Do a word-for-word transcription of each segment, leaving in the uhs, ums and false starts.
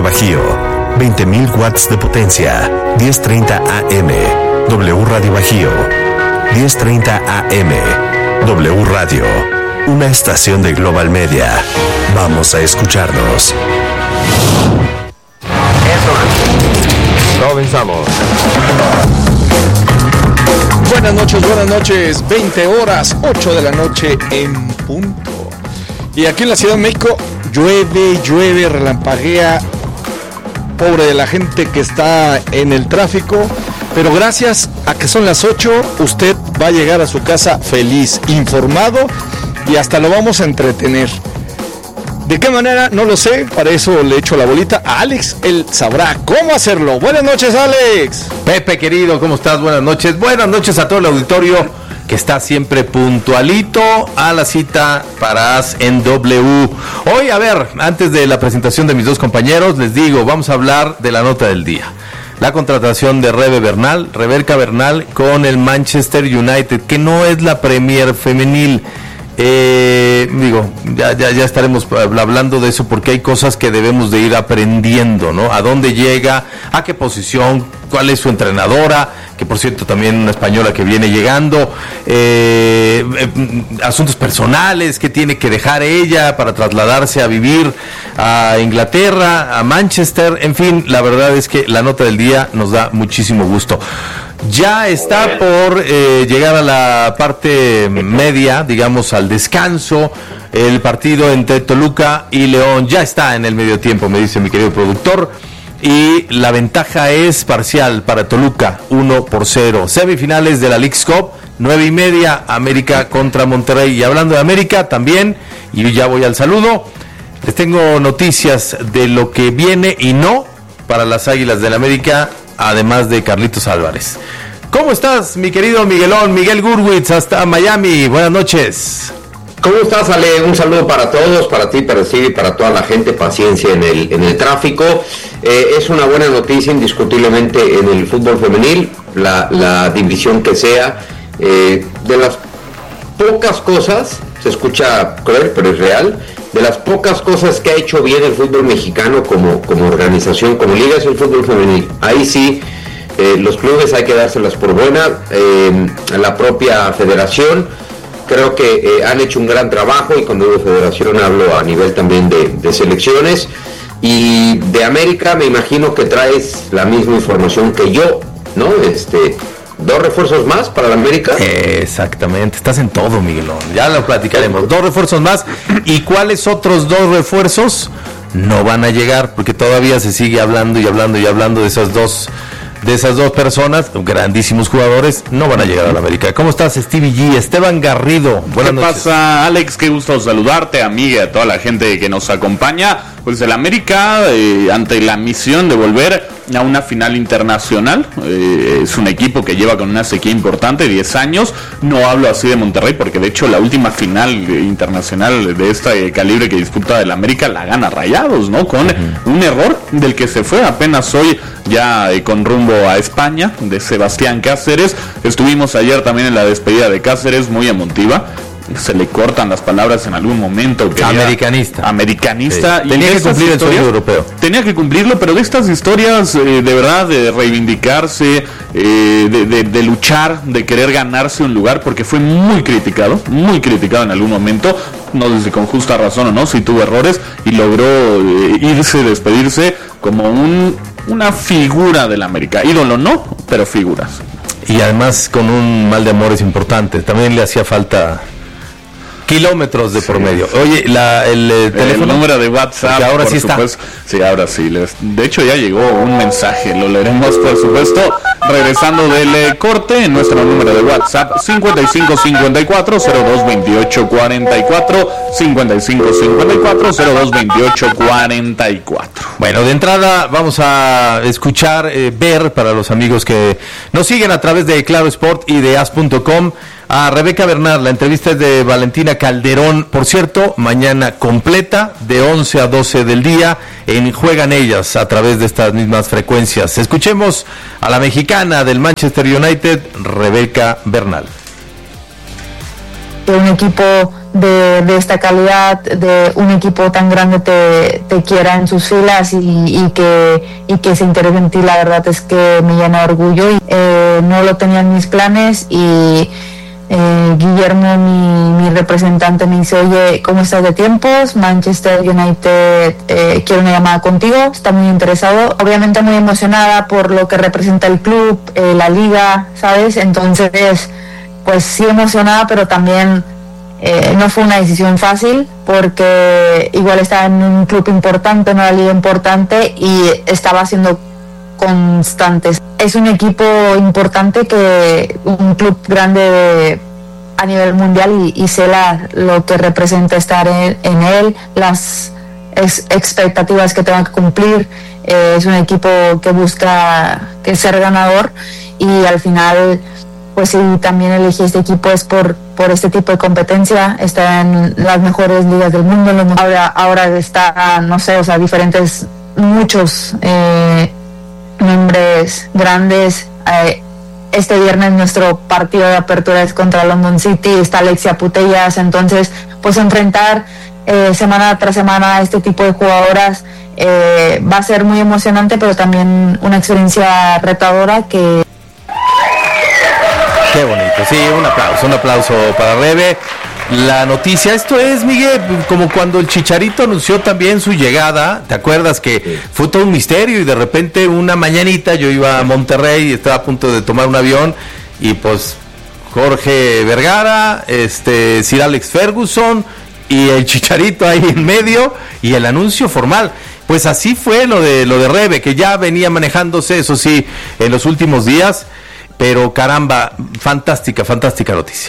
Bajío, veinte mil watts de potencia, diez treinta A M. W Radio Bajío, diez treinta A M. W Radio, una estación de Global Media. Vamos a escucharnos. Comenzamos. Buenas noches, buenas noches. veinte horas, ocho de la noche en punto. Y aquí en la Ciudad de México llueve, llueve, relampaguea. Pobre de la gente que está en el tráfico. Pero gracias a que son las ocho, usted va a llegar a su casa feliz, informado y hasta lo vamos a entretener. ¿De qué manera? No lo sé, para eso le echo la bolita a Alex, él sabrá cómo hacerlo. Buenas noches, Alex. Pepe, querido, ¿cómo estás? Buenas noches. Buenas noches a todo el auditorio que está siempre puntualito a la cita para As en W. Hoy, a ver, antes de la presentación de mis dos compañeros, les digo, vamos a hablar de la nota del día. La contratación de Rebe Bernal, Rebeca Bernal con el Manchester United, que no es la Premier femenil. Eh, digo, ya, ya, ya estaremos hablando de eso porque hay cosas que debemos de ir aprendiendo, ¿no? A dónde llega, a qué posición, cuál es su entrenadora, que por cierto también una española que viene llegando, eh, eh, asuntos personales que tiene que dejar ella para trasladarse a vivir a Inglaterra, a Manchester, en fin, la verdad es que la nota del día nos da muchísimo gusto. Ya está por eh, llegar a la parte media, digamos al descanso, el partido entre Toluca y León. Ya está en el medio tiempo, me dice mi querido productor, y la ventaja es parcial para Toluca, uno por cero. Semifinales de la Leagues Cup, nueve y media, América contra Monterrey. Y hablando de América también, y ya voy al saludo, les tengo noticias de lo que viene y no para las Águilas del América, además de Carlitos Álvarez. ¿Cómo estás, mi querido Miguelón? Miguel Gurwitz, hasta Miami. Buenas noches. ¿Cómo estás, Ale? Un saludo para todos, para ti, para ti y para toda la gente. Paciencia en el, en el tráfico. Eh, es una buena noticia, indiscutiblemente, en el fútbol femenil, la, la división que sea. Eh, de las pocas cosas, se escucha cruel, pero es real, de las pocas cosas que ha hecho bien el fútbol mexicano como, como organización, como liga, es el fútbol femenil. Ahí sí, eh, los clubes hay que dárselas por buena, eh, la propia federación, creo que eh, han hecho un gran trabajo, y cuando digo federación hablo a nivel también de, de selecciones. Y de América me imagino que traes la misma información que yo, ¿no? Este... ¿Dos refuerzos más para la América? Exactamente, estás en todo, Miguelón. Ya lo platicaremos. Dos refuerzos más. ¿Y cuáles otros dos refuerzos no van a llegar? Porque todavía se sigue hablando y hablando y hablando de esas dos, de esas dos personas, grandísimos jugadores, no van a llegar a la América. ¿Cómo estás, Stevie G? Esteban Garrido. Buenas ¿Qué noches. pasa, Alex? Qué gusto saludarte, amiga, a toda la gente que nos acompaña. Pues el América, eh, ante la misión de volver a una final internacional, eh, es un equipo que lleva con una sequía importante, diez años. No hablo así de Monterrey, porque de hecho la última final internacional de este calibre que disputa el América la gana Rayados, ¿no? Con uh-huh. un error del que se fue apenas hoy ya eh, con rumbo a España, de Sebastián Cáceres. Estuvimos ayer también en la despedida de Cáceres, muy emotiva. Se le cortan las palabras en algún momento. Americanista. Americanista. Sí. Tenía que cumplir el sueño europeo. Tenía que cumplirlo, pero de estas historias, eh, de verdad, de reivindicarse, eh, de, de, de luchar, de querer ganarse un lugar, porque fue muy criticado, muy criticado en algún momento, no sé si con justa razón o no, si tuvo errores, y logró eh, irse, despedirse como un, una figura del América. Ídolo no, pero figuras. Y además con un mal de amores importante. También le hacía falta kilómetros de sí, por medio. Oye, la, el, el teléfono, el número de WhatsApp, ahora por sí supuesto. Está. Sí, ahora sí. Les, de hecho, ya llegó un mensaje. Lo leeremos, por supuesto, regresando del eh, corte. En nuestro número de WhatsApp, cincuenta y cinco cincuenta y cuatro cero dos veintiocho cuarenta y cuatro, cincuenta y cinco cincuenta y cuatro cero dos veintiocho cuarenta y cuatro. Bueno, de entrada vamos a escuchar, eh, ver para los amigos que nos siguen a través de Claro Sport y de as punto com. A Rebeca Bernal, la entrevista es de Valentina Calderón, por cierto, mañana completa, de once a doce del día, en Juegan Ellas, a través de estas mismas frecuencias. Escuchemos a la mexicana del Manchester United, Rebeca Bernal. Un equipo de, de esta calidad, de un equipo tan grande te, te quiera en sus filas y, y, que, y que se interese en ti, la verdad es que me llena de orgullo. Y, eh, no lo tenía en mis planes y eh, Guillermo, mi, mi representante, me dice, oye, ¿cómo estás de tiempos? Manchester United eh, quiere una llamada contigo, está muy interesado, obviamente muy emocionada por lo que representa el club, eh, la liga, ¿sabes? Entonces, pues sí emocionada, pero también Eh, no fue una decisión fácil porque igual estaba en un club importante, en una liga importante y estaba siendo constantes. Es un equipo importante, que un club grande de, a nivel mundial y, y sé la, lo que representa estar en, en él, las ex, expectativas que tengo que cumplir. Eh, es un equipo que busca que ser ganador y al final, pues sí, también elegí este equipo es por, por este tipo de competencia. Está en las mejores ligas del mundo. Ahora, ahora está, no sé, o sea, diferentes, muchos eh, nombres grandes. Eh, este viernes nuestro partido de apertura es contra London City, está Alexia Putellas. Entonces, pues enfrentar eh, semana tras semana a este tipo de jugadoras eh, va a ser muy emocionante, pero también una experiencia retadora que... Qué bonito, sí, un aplauso, un aplauso para Rebe. La noticia, esto es, Miguel, como cuando el Chicharito anunció también su llegada. ¿Te acuerdas que sí, fue todo un misterio y de repente una mañanita yo iba a Monterrey y estaba a punto de tomar un avión y pues Jorge Vergara, este, Sir Alex Ferguson y el Chicharito ahí en medio y el anuncio formal? Pues así fue lo de lo de Rebe, que ya venía manejándose, eso sí, en los últimos días. Pero caramba, fantástica, fantástica noticia.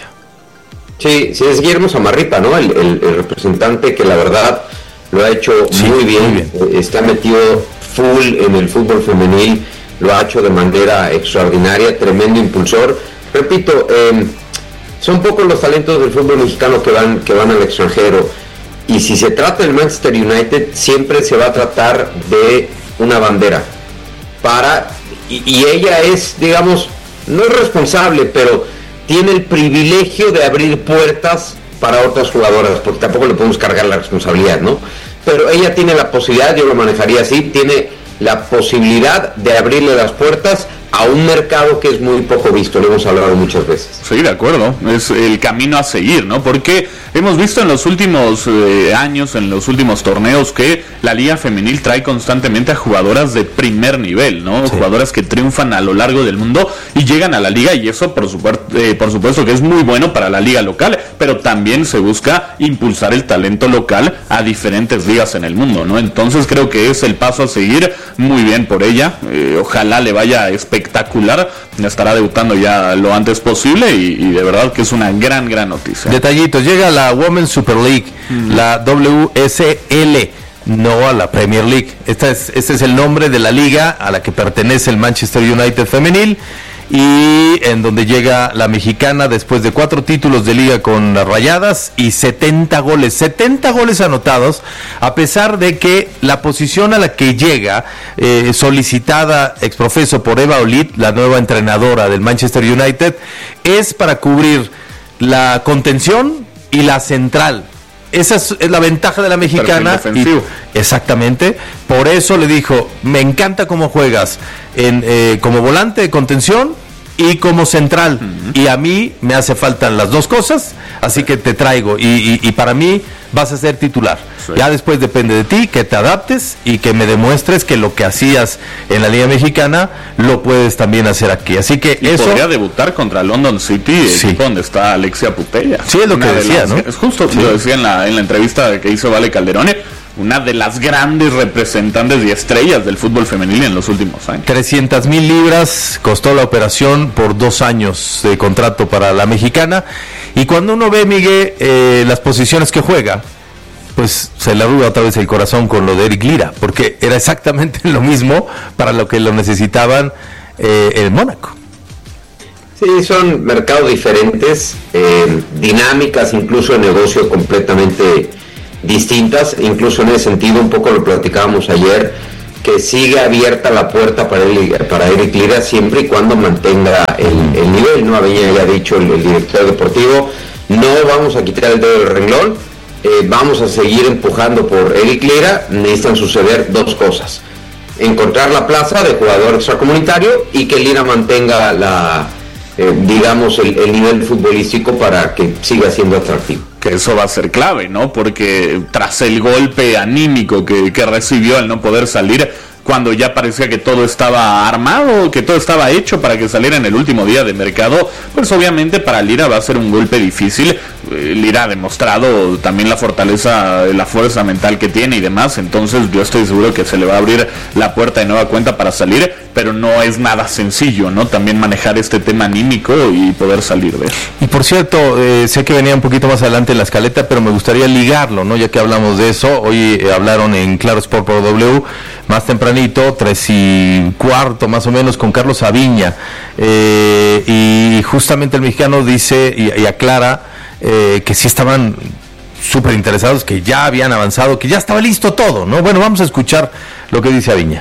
Sí, sí, es Guillermo Samarripa, ¿no? El, el, el representante que la verdad lo ha hecho sí, muy, bien, muy bien, está metido full en el fútbol femenil, lo ha hecho de manera extraordinaria, tremendo impulsor. Repito, eh, son pocos los talentos del fútbol mexicano que van, que van al extranjero, y si se trata del Manchester United, siempre se va a tratar de una bandera para, y, y ella es, digamos, no es responsable, pero tiene el privilegio de abrir puertas para otras jugadoras, porque tampoco le podemos cargar la responsabilidad, ¿no? Pero ella tiene la posibilidad, yo lo manejaría así, tiene la posibilidad de abrirle las puertas a un mercado que es muy poco visto, lo hemos hablado muchas veces. Sí, de acuerdo, es el camino a seguir, ¿no? Porque hemos visto en los últimos eh, años, en los últimos torneos, que la Liga Femenil trae constantemente a jugadoras de primer nivel, ¿no? Sí. Jugadoras que triunfan a lo largo del mundo y llegan a la liga, y eso por supuesto, eh, por supuesto que es muy bueno para la liga local, pero también se busca impulsar el talento local a diferentes ligas en el mundo, ¿no? Entonces creo que es el paso a seguir, muy bien por ella, eh, ojalá le vaya espectacular, estará debutando ya lo antes posible y, y de verdad que es una gran, gran noticia. Detallitos, llega la Women's Super League, mm. la W S L, no a la Premier League. Esta es, este es el nombre de la liga a la que pertenece el Manchester United femenil, y en donde llega la mexicana después de cuatro títulos de liga con las Rayadas y setenta goles, setenta goles anotados, a pesar de que la posición a la que llega, eh, solicitada exprofeso por Eva Olid, la nueva entrenadora del Manchester United, es para cubrir la contención y la central. Esa es, es la ventaja de la mexicana. Y, exactamente, por eso le dijo, me encanta cómo juegas en, eh, como volante de contención y como central, uh-huh. y a mí me hace falta las dos cosas, así que te traigo, y, y, y para mí vas a ser titular. Sí. Ya después depende de ti que te adaptes y que me demuestres que lo que hacías en la Liga Mexicana lo puedes también hacer aquí. Así que y eso podría debutar contra London City, sí. equipo donde está Alexia Putellas. Sí, es lo que decía, las, ¿no? Es justo, sí. lo decía en la, en la entrevista que hizo Vale Calderone, una de las grandes representantes y estrellas del fútbol femenil en los últimos años. trescientas mil libras costó la operación por dos años de contrato para la mexicana. Y cuando uno ve, Miguel, eh, las posiciones que juega, pues se le arruga otra vez el corazón con lo de Eric Lira, porque era exactamente lo mismo para lo que lo necesitaban eh, en Mónaco. Sí, son mercados diferentes, eh, dinámicas, incluso de negocio completamente distintas, incluso en ese sentido, un poco lo platicábamos ayer, que sigue abierta la puerta para, el, para Eric Lira siempre y cuando mantenga el, el nivel, ¿no? Había ya dicho el, el director deportivo, no vamos a quitar el dedo del renglón, eh, vamos a seguir empujando por Eric Lira. Necesitan suceder dos cosas: encontrar la plaza de jugador extracomunitario y que Lira mantenga la, eh, digamos, el, el nivel futbolístico para que siga siendo atractivo. Que eso va a ser clave, ¿no? Porque tras el golpe anímico que, que recibió al no poder salir, cuando ya parecía que todo estaba armado, que todo estaba hecho para que saliera en el último día de mercado, pues obviamente para Lira va a ser un golpe difícil. Lira ha demostrado también la fortaleza, la fuerza mental que tiene y demás, entonces yo estoy seguro que se le va a abrir la puerta de nueva cuenta para salir, pero no es nada sencillo, ¿no? También manejar este tema anímico y poder salir de eso. Y por cierto, eh, sé que venía un poquito más adelante en la escaleta, pero me gustaría ligarlo, ¿no? Ya que hablamos de eso, hoy eh, hablaron en Claro Sport por W, más tempranito, tres y cuarto más o menos, con Carlos Aviña, eh, y justamente el mexicano dice y, y aclara eh, que sí estaban súper interesados, que ya habían avanzado, que ya estaba listo todo, ¿no? Bueno, vamos a escuchar lo que dice Aviña.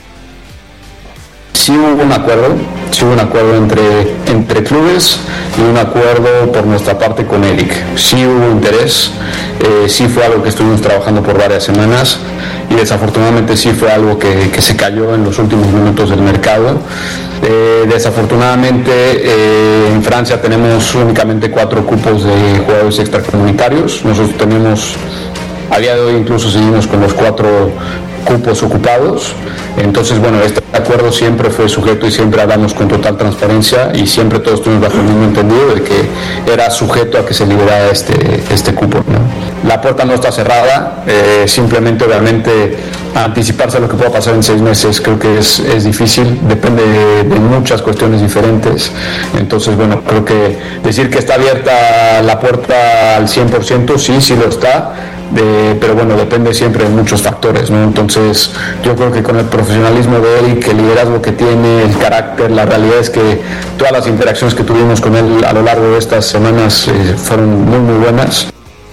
Sí hubo un acuerdo, sí hubo un acuerdo entre, entre clubes y un acuerdo por nuestra parte con Eric. Sí hubo interés, eh, sí fue algo que estuvimos trabajando por varias semanas y desafortunadamente sí fue algo que, que se cayó en los últimos minutos del mercado. Eh, desafortunadamente eh, en Francia tenemos únicamente cuatro cupos de jugadores extracomunitarios. Nosotros tenemos, a día de hoy incluso seguimos con los cuatro cupos ocupados. Entonces, bueno, este acuerdo siempre fue sujeto y siempre hablamos con total transparencia y siempre todos estuvimos bajo el mismo entendido de que era sujeto a que se liberara este, este cupo, ¿no? La puerta no está cerrada, eh, simplemente obviamente anticiparse a lo que pueda pasar en seis meses creo que es, es difícil, depende de, de muchas cuestiones diferentes. Entonces, bueno, creo que decir que está abierta la puerta al cien por ciento, sí, sí lo está. De, pero bueno, depende siempre de muchos factores, ¿no? Entonces yo creo que con el profesionalismo de Eric, el liderazgo que tiene, el carácter, la realidad es que todas las interacciones que tuvimos con él a lo largo de estas semanas eh, fueron muy muy buenas.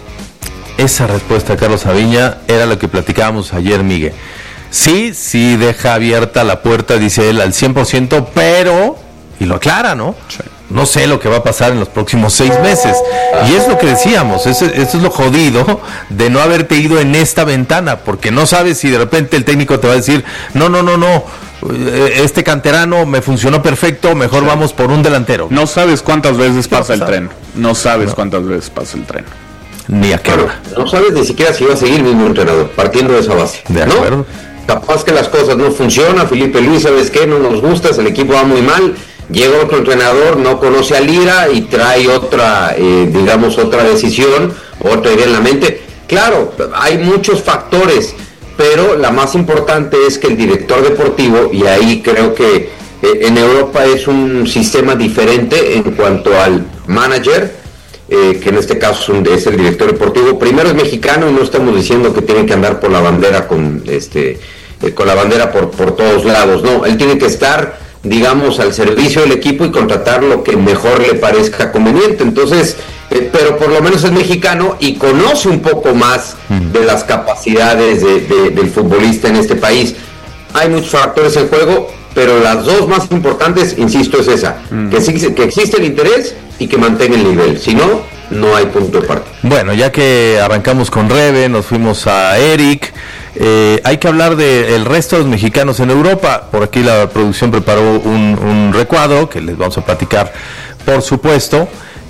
Esa respuesta, Carlos Aviña, era lo que platicábamos ayer, Miguel. Sí, sí deja abierta la puerta, dice él, al cien por ciento, pero, y lo aclara, ¿no? Sí. No sé lo que va a pasar en los próximos seis meses. Y es lo que decíamos, eso, eso es lo jodido de no haberte ido en esta ventana, porque no sabes si de repente el técnico te va a decir, no, no, no, no, este canterano me funcionó perfecto, mejor sí. Vamos por un delantero. No sabes cuántas veces pasa el tren, no sabes no. cuántas veces pasa el tren. Ni a qué hora. No sabes ni siquiera si va a seguir el mismo entrenador, partiendo de esa base. De acuerdo. ¿No? Capaz que las cosas no funcionan, Felipe Luis, ¿sabes qué? No nos gusta, el equipo va muy mal. Llega otro entrenador, no conoce a Lira y trae otra, eh, digamos, otra decisión, otra idea en la mente. Claro, hay muchos factores, pero la más importante es que el director deportivo, y ahí creo que eh, en Europa es un sistema diferente en cuanto al manager, eh, que en este caso es el director deportivo. Primero es mexicano y no estamos diciendo que tiene que andar por la bandera con, este, eh, con la bandera por, por todos lados, no, él tiene que estar, digamos, al servicio del equipo y contratar lo que mejor le parezca conveniente. Entonces, eh, pero por lo menos es mexicano y conoce un poco más de las capacidades de, de, del futbolista en este país. Hay muchos factores en juego, pero las dos más importantes, insisto, es esa, mm. que, existe, que existe el interés y que mantenga el nivel. Si no, no hay punto de parte. Bueno, ya que arrancamos con Rebe, nos fuimos a Eric. Eh, hay que hablar del resto de los mexicanos en Europa. Por aquí la producción preparó un, un recuadro que les vamos a platicar, por supuesto.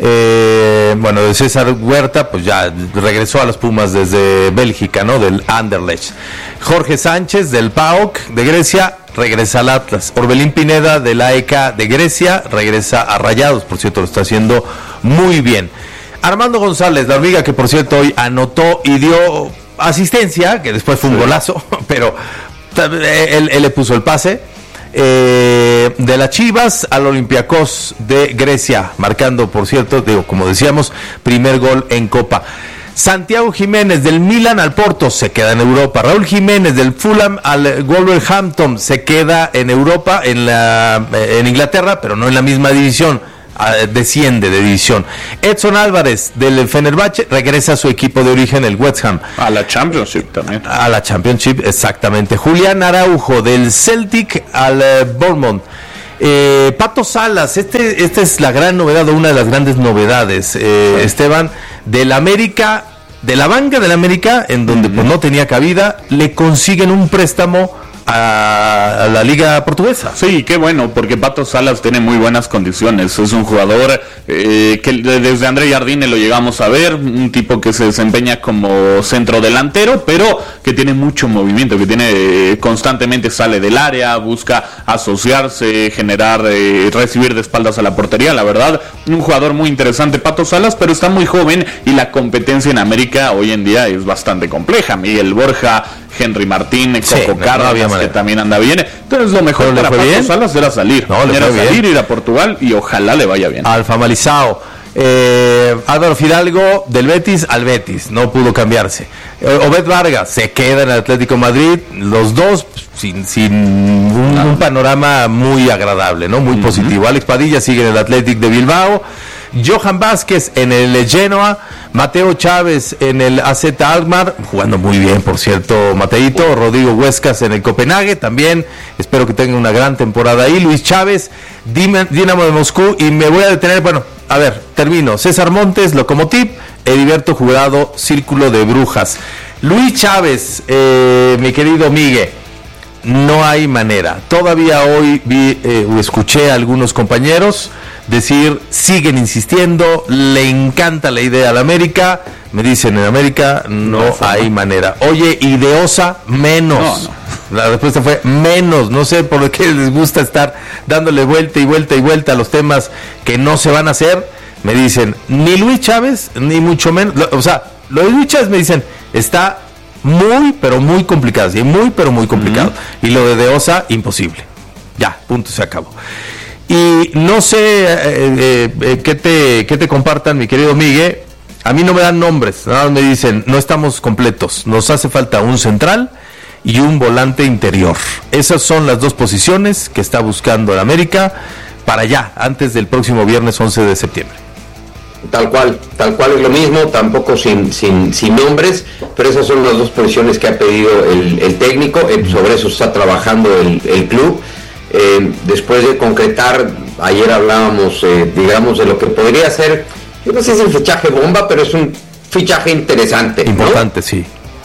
Eh, bueno, de César Huerta, pues ya regresó a los Pumas desde Bélgica, ¿no? Del Anderlecht. Jorge Sánchez del P A O K de Grecia regresa al Atlas. Orbelín Pineda del A E K de Grecia regresa a Rayados, por cierto, lo está haciendo muy bien. Armando González, la hormiga, que por cierto hoy anotó y dio asistencia, que después fue un golazo, pero él, él le puso el pase, eh, de las Chivas al Olympiacos de Grecia, marcando, por cierto, digo, como decíamos, primer gol en Copa. Santiago Jiménez del Milan al Porto se queda en Europa. Raúl Jiménez del Fulham al Wolverhampton se queda en Europa, en la en Inglaterra, pero no en la misma división. Desciende de división. Edson Álvarez del Fenerbahce regresa a su equipo de origen, el West Ham. A la Championship también. A la Championship, exactamente. Julián Araujo del Celtic al uh, Bournemouth. Eh, Pato Salas, este, esta es la gran novedad, o una de las grandes novedades, eh, sí. Esteban, del América, de la banca del América, en donde uh-huh. pues no tenía cabida, le consiguen un préstamo a, a la liga portuguesa. Sí, qué bueno, porque Pato Salas tiene muy buenas condiciones. Es un jugador eh, que desde André Jardine lo llegamos a ver, un tipo que se desempeña como centro delantero, pero que tiene mucho movimiento, que tiene eh, constantemente sale del área, busca asociarse, generar, eh, recibir de espaldas a la portería. La verdad, un jugador muy interesante, Pato Salas, pero está muy joven y la competencia en América hoy en día es bastante compleja. Miguel Borja, Henry Martín, Coco sí, Cárdenas, que también anda bien. Entonces lo mejor para Pato bien? Salas era salir, no, era salir, ir a Portugal y ojalá le vaya bien. Alfa Malizao. Eh, Álvaro Fidalgo del Betis al Betis, no pudo cambiarse. eh, Obed Vargas se queda en el Atlético Madrid, los dos sin, sin un, un panorama muy agradable, ¿no? Muy uh-huh. positivo. Alex Padilla sigue en el Athletic de Bilbao, Johan Vázquez en el Genoa, Mateo Chávez en el A Z Alkmaar, jugando muy bien, por cierto, Mateito. Rodrigo Huescas en el Copenhague, también espero que tenga una gran temporada ahí. Luis Chávez, Dinamo de Moscú, y me voy a detener, bueno, a ver, termino. César Montes, Lokomotiv, Heriberto Jurado, Círculo de Brujas. Luis Chávez, eh, mi querido Miguel, no hay manera. Todavía hoy vi, eh, escuché a algunos compañeros decir, siguen insistiendo, le encanta la idea a la América. Me dicen, en América no, no hay no. manera. Oye, y de Osa, menos. No, no. La respuesta fue menos. No sé por qué les gusta estar dándole vuelta y vuelta y vuelta a los temas que no se van a hacer. Me dicen, ni Luis Chávez, ni mucho menos. O sea, lo de Luis Chávez me dicen, está muy, pero muy complicado. Sí, muy, pero muy complicado. Uh-huh. Y lo de De Osa, imposible. Ya, punto, se acabó. Y no sé eh, eh, qué te, qué te compartan, mi querido Miguel. A mí no me dan nombres, nada más me dicen, no estamos completos, nos hace falta un central y un volante interior. Esas son las dos posiciones que está buscando el América para allá, antes del próximo viernes once de septiembre. Tal cual, tal cual es lo mismo, tampoco sin, sin, sin nombres, pero esas son las dos posiciones que ha pedido el, el técnico, eh, sobre eso está trabajando el, el club. Eh, después de concretar, ayer hablábamos, eh, digamos, de lo que podría ser, yo no sé si es el fichaje bomba, pero es un fichaje interesante, importante, ¿no? Sí.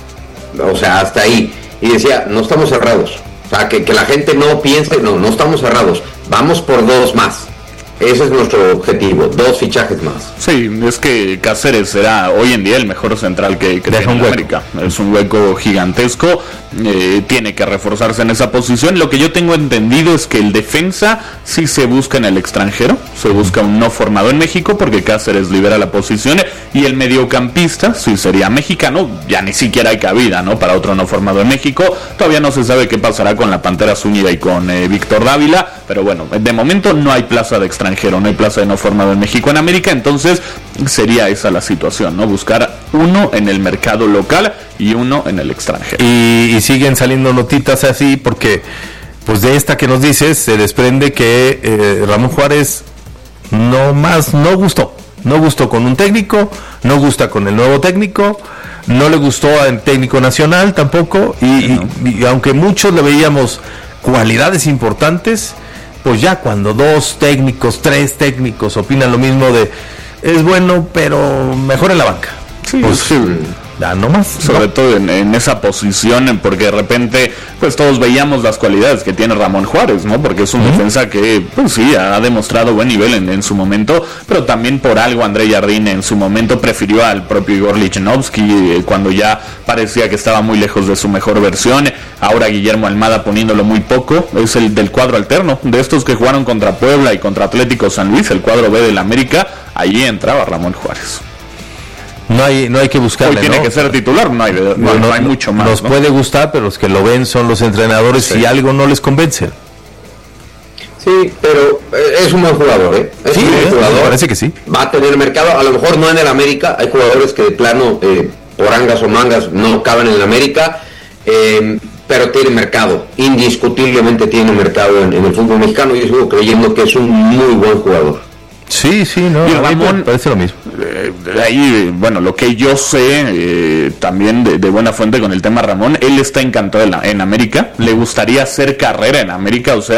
O sea, hasta ahí. Y decía, no estamos cerrados. O sea, que, que la gente no piense, no, no estamos cerrados. Vamos por dos más. Ese es nuestro objetivo, dos fichajes más. Sí, es que Cáceres será hoy en día el mejor central que, que tiene en América. Es un hueco gigantesco, eh, tiene que reforzarse en esa posición. Lo que yo tengo entendido es que el defensa sí se busca en el extranjero, se busca un no formado en México porque Cáceres libera la posición, y el mediocampista sí sería mexicano, ya ni siquiera hay cabida, ¿no?, para otro no formado en México. Todavía no se sabe qué pasará con la Pantera Zúñiga y con eh, Víctor Dávila, pero bueno, de momento no hay plaza de extranjero. extranjero, no hay plaza de no formado en México en América, entonces sería esa la situación, ¿no? Buscar uno en el mercado local y uno en el extranjero. Y, y siguen saliendo notitas así porque, pues de esta que nos dices, se desprende que eh, Ramón Juárez no más, no gustó, no gustó con un técnico, no gusta con el nuevo técnico, no le gustó al técnico nacional tampoco, y, no. y, y aunque muchos le veíamos cualidades importantes, pues ya cuando dos técnicos, tres técnicos opinan lo mismo de es bueno, pero mejor en la banca. Sí, pues, sí. Ya no más. Sobre ¿no? todo en, en esa posición, porque de repente, pues todos veíamos las cualidades que tiene Ramón Juárez, ¿no? Porque es un uh-huh. defensa que, pues sí, ha demostrado buen nivel en, en su momento, pero también por algo André Jardine en su momento prefirió al propio Igor Lichnowsky eh, cuando ya parecía que estaba muy lejos de su mejor versión. Ahora Guillermo Almada poniéndolo muy poco, es el del cuadro alterno, de estos que jugaron contra Puebla y contra Atlético San Luis, el cuadro B del América, ahí entraba Ramón Juárez. No hay, no hay que buscarle, Hoy tiene ¿no? que ser titular, no hay, no, no, no hay mucho más. Nos ¿no? puede gustar, pero los que lo ven son los entrenadores, sí. Y algo no les convence. Sí, pero es un buen jugador, ¿eh? Es sí, un buen ¿eh? jugador. Me parece que sí. Va a tener mercado, a lo mejor no en el América, hay jugadores que de plano, eh, por angas o mangas, no caben en el América, eh, pero tiene mercado, indiscutiblemente tiene mercado en, en el fútbol mexicano, y yo sigo creyendo que es un muy buen jugador. Sí, sí, no, y Ramón, parece lo mismo. Eh, ahí, bueno, lo que yo sé eh, también de, de buena fuente con el tema Ramón, él está encantado en, la, en América, le gustaría hacer carrera en América, o sea,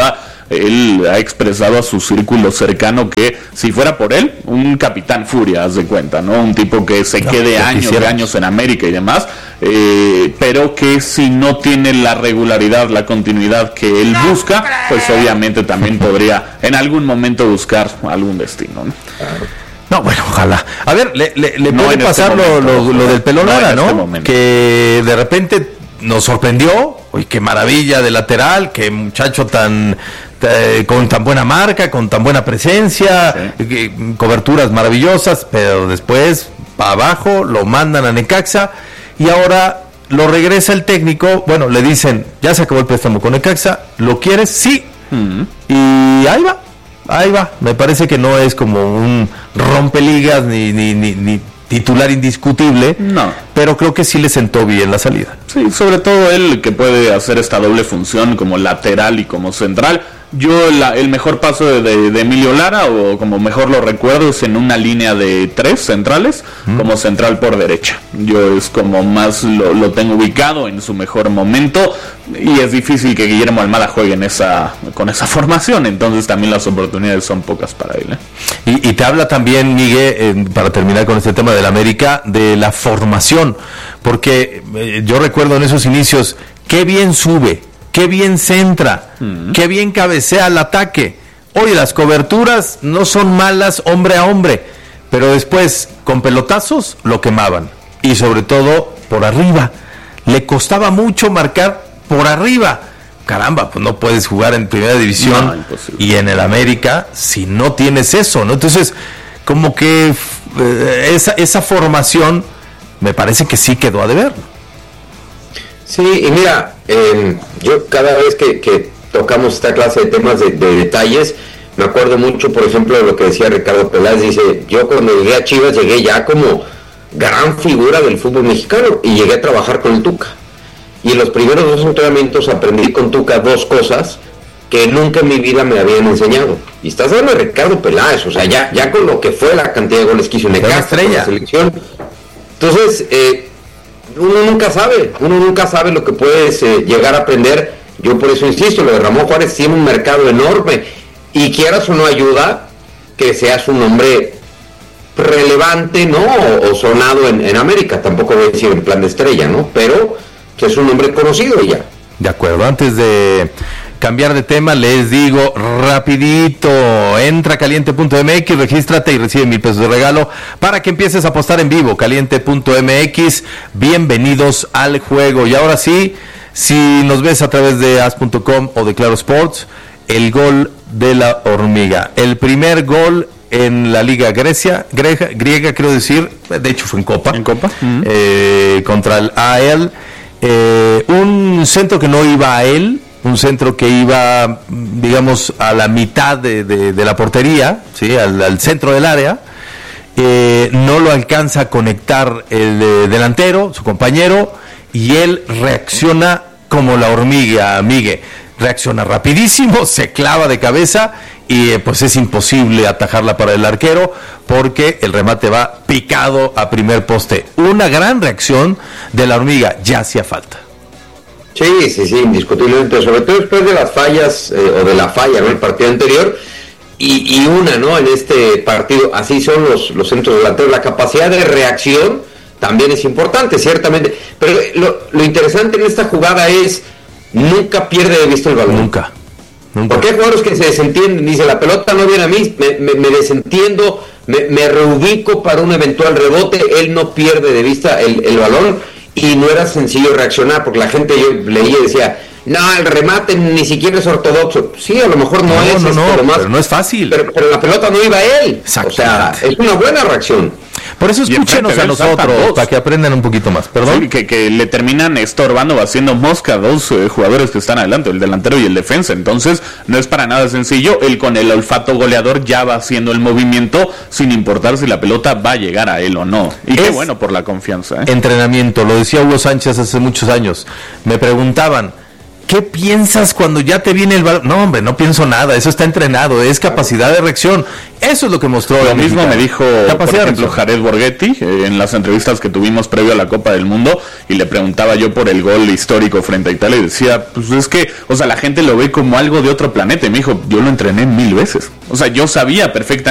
él ha expresado a su círculo cercano que si fuera por él, un capitán furia, haz de cuenta, ¿no? Un tipo que se no, quede años y años en América y demás, eh, pero que si no tiene la regularidad, la continuidad que él busca, pues obviamente también podría en algún momento buscar algún destino, ¿no? No, bueno, ojalá. A ver, le, le, le no puede pasar este momento, lo, lo, lo del Pelonara, ¿no? ¿no? Este que de repente nos sorprendió. Uy, qué maravilla de lateral, qué muchacho tan eh, con tan buena marca, con tan buena presencia, sí. eh, coberturas maravillosas, pero después para abajo lo mandan a Necaxa y ahora lo regresa el técnico. Bueno, le dicen, ya se acabó el préstamo con Necaxa, ¿lo quieres? Sí. Mm. Y ahí va. Ahí va, me parece que no es como un rompeligas ni, ni, ni, ni titular indiscutible, no, pero creo que sí le sentó bien la salida. Sí, sobre todo él que puede hacer esta doble función como lateral y como central. Yo la, el mejor paso de, de, de Emilio Lara, o como mejor lo recuerdo, es en una línea de tres centrales, mm. como central por derecha. Yo es como más lo, lo tengo ubicado en su mejor momento, y es difícil que Guillermo Almada juegue en esa, con esa formación, entonces también las oportunidades son pocas para él, ¿eh? Y, y te habla también, Miguel, eh, para terminar con este tema del América, de la formación, porque eh, yo recuerdo en esos inicios, qué bien sube, qué bien centra, uh-huh. qué bien cabecea al ataque. Oye, las coberturas no son malas hombre a hombre, pero después con pelotazos lo quemaban. Y sobre todo por arriba. Le costaba mucho marcar por arriba. Caramba, pues no puedes jugar en primera división no, y en el América si no tienes eso, ¿no? Entonces, como que eh, esa, esa formación me parece que sí quedó a deber. Sí, y mira, eh, yo cada vez que, que tocamos esta clase de temas de, de detalles, me acuerdo mucho, por ejemplo, de lo que decía Ricardo Peláez. Dice, yo cuando llegué a Chivas llegué ya como gran figura del fútbol mexicano y llegué a trabajar con el Tuca. Y en los primeros dos entrenamientos aprendí con Tuca dos cosas que nunca en mi vida me habían enseñado. Y estás hablando de Ricardo Peláez, o sea, ya, ya con lo que fue la cantidad de goles que hizo en Necaxa, con la selección. Entonces, eh, uno nunca sabe, uno nunca sabe lo que puedes eh, llegar a aprender. Yo por eso insisto, lo de Ramón Juárez tiene un mercado enorme, y quieras o no ayuda que seas un hombre relevante, ¿no? O, o sonado en, en América, tampoco voy a decir en plan de estrella, ¿no? Pero pues, es un hombre conocido ya. De acuerdo, antes de cambiar de tema, les digo rapidito, entra a caliente punto m x, regístrate y recibe mil pesos de regalo para que empieces a apostar en vivo. Caliente punto m x, bienvenidos al juego. Y ahora sí, si nos ves a través de as punto com o de Claro Sports, el gol de la hormiga, el primer gol en la Liga Grecia, griega, griega quiero decir, de hecho fue en Copa, en Copa, uh-huh. eh, contra el A E L, eh, un centro que no iba a él, un centro que iba, digamos, a la mitad de, de, de la portería, ¿sí? al, al centro del área, eh, no lo alcanza a conectar el eh, delantero, su compañero, y él reacciona como la hormiga, Migue, reacciona rapidísimo, se clava de cabeza y eh, pues es imposible atajarla para el arquero porque el remate va picado a primer poste. Una gran reacción de la hormiga, ya hacía falta. Sí, sí, sí, indiscutiblemente, sobre todo después de las fallas, eh, o de la falla, ¿no?, el partido anterior, y, y una, ¿no?, en este partido, así son los, los centros delanteros, la capacidad de reacción también es importante, ciertamente, pero lo, lo interesante en esta jugada es, nunca pierde de vista el balón. Nunca, nunca. Porque hay jugadores que se desentienden, dice, la pelota no viene a mí, me, me, me desentiendo, me, me reubico para un eventual rebote, él no pierde de vista el, el balón, y no era sencillo reaccionar, porque la gente, yo leía y decía, no, el remate ni siquiera es ortodoxo. Sí, a lo mejor no, no es, no, es no, pero, más, pero no es fácil. Pero, pero la pelota no iba a él. O sea, es una buena reacción. Por eso escúchenos a nosotros, para que aprendan un poquito más. Perdón. Sí, que, que le terminan estorbando o haciendo mosca a dos eh, jugadores que están adelante, el delantero y el defensa. Entonces, no es para nada sencillo. Él con el olfato goleador ya va haciendo el movimiento sin importar si la pelota va a llegar a él o no. Y es qué bueno por la confianza. ¿eh? Entrenamiento, lo decía Hugo Sánchez hace muchos años. Me preguntaban, ¿qué piensas cuando ya te viene el balón? No, hombre, no pienso nada, eso está entrenado, es capacidad de reacción. Eso es lo que mostró. Lo mismo me dijo, por ejemplo, de Jared Borghetti, eh, en las entrevistas que tuvimos previo a la Copa del Mundo, y le preguntaba yo por el gol histórico frente a Italia, y decía, pues es que, o sea, la gente lo ve como algo de otro planeta, y me dijo, yo lo entrené mil veces. O sea, yo sabía perfectamente